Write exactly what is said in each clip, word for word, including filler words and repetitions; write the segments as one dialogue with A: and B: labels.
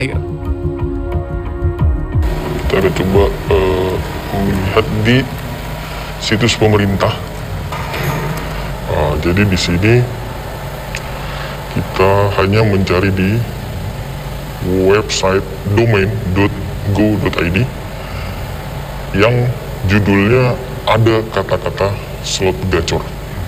A: Iya.
B: Kita akan coba uh, melihat di situs pemerintah. Uh, jadi di sini kita hanya mencari di website domain dot go dot i d yang judulnya ada kata-kata slot gacor.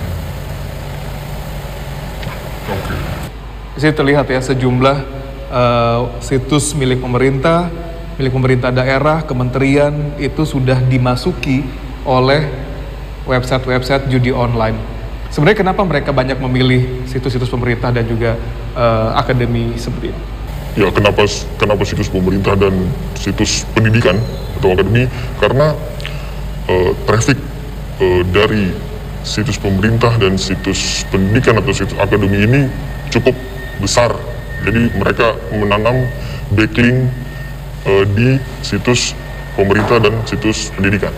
A: Oke. Di sini terlihat ya sejumlah uh, situs milik pemerintah, milik pemerintah daerah, kementerian itu sudah dimasuki oleh website-website judi online. Sebenarnya kenapa mereka banyak memilih situs-situs pemerintah dan juga uh, akademi seperti ini?
B: Ya, kenapa kenapa situs pemerintah dan situs pendidikan atau akademi? Karena uh, traffic uh, dari situs pemerintah dan situs pendidikan atau situs akademi ini cukup besar. Jadi mereka menanam backlink uh, di situs pemerintah dan situs pendidikan.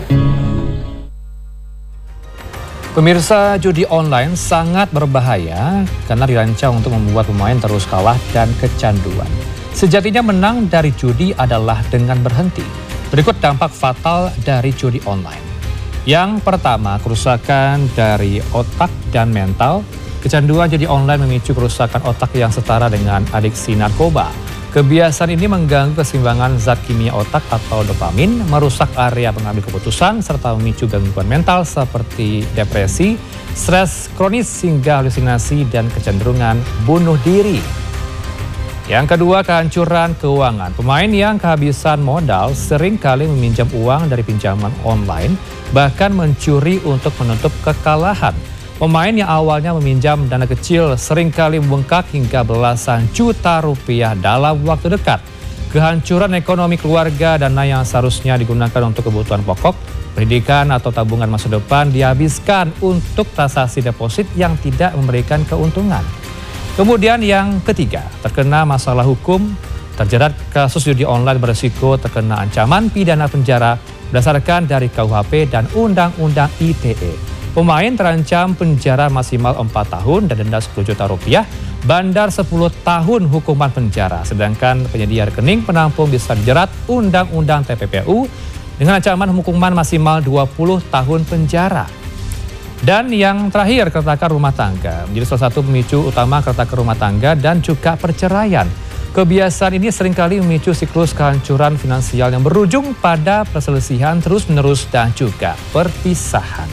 C: Pemirsa, judi online sangat berbahaya karena dirancang untuk membuat pemain terus kalah dan kecanduan. Sejatinya menang dari judi adalah dengan berhenti. Berikut dampak fatal dari judi online. Yang pertama, kerusakan dari otak dan mental. Kecanduan judi online memicu kerusakan otak yang setara dengan adiksi narkoba. Kebiasaan ini mengganggu keseimbangan zat kimia otak atau dopamin, merusak area pengambil keputusan, serta memicu gangguan mental seperti depresi, stres kronis hingga halusinasi dan kecenderungan bunuh diri. Yang kedua, kehancuran keuangan. Pemain yang kehabisan modal sering kali meminjam uang dari pinjaman online, bahkan mencuri untuk menutup kekalahan. Pemain yang awalnya meminjam dana kecil seringkali membengkak hingga belasan juta rupiah dalam waktu dekat. Kehancuran ekonomi keluarga, dana yang seharusnya digunakan untuk kebutuhan pokok, pendidikan atau tabungan masa depan dihabiskan untuk transaksi deposit yang tidak memberikan keuntungan. Kemudian yang ketiga, terkena masalah hukum, terjerat kasus judi online berisiko terkena ancaman pidana penjara berdasarkan dari K U H P dan Undang-Undang I T E. Pemain terancam penjara maksimal empat tahun dan denda sepuluh juta rupiah, bandar sepuluh tahun hukuman penjara. Sedangkan penyedia rekening penampung bisa dijerat Undang-Undang T P P U dengan ancaman hukuman maksimal dua puluh tahun penjara. Dan yang terakhir, keretakan rumah tangga menjadi salah satu pemicu utama keretakan rumah tangga dan juga perceraian. Kebiasaan ini seringkali memicu siklus kehancuran finansial yang berujung pada perselisihan terus-menerus dan juga perpisahan.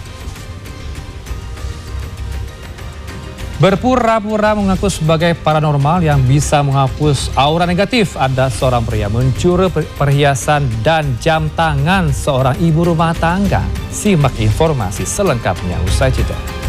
C: Berpura-pura mengaku sebagai paranormal yang bisa menghapus aura negatif. Ada seorang pria mencuri perhiasan dan jam tangan seorang ibu rumah tangga. Simak informasi selengkapnya usai jeda.